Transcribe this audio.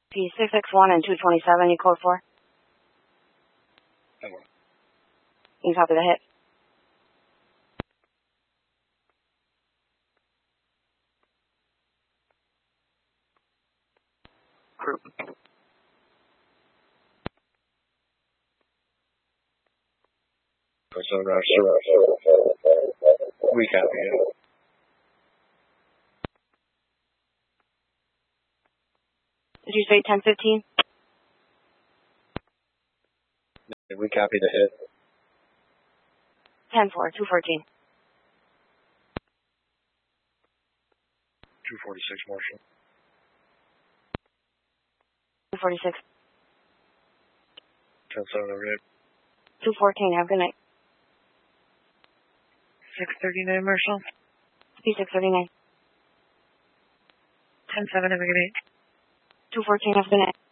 P661 and 227, you code 4. That works. You copy the hit. Group. So rush. We copy it. Did you say 1015? We copy the hit. 10-4, 214. 246 Marshall. 246. 10-7 over 214, have a good night. 639 Marshall. P639. 10-7 have a good night. 214, have a good night.